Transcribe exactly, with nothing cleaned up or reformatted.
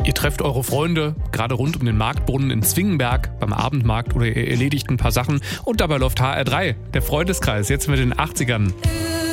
Ihr trefft eure Freunde, gerade rund um den Marktbrunnen in Zwingenberg beim Abendmarkt oder ihr erledigt ein paar Sachen und dabei läuft H R drei, der Freundeskreis, jetzt mit den achtzigern.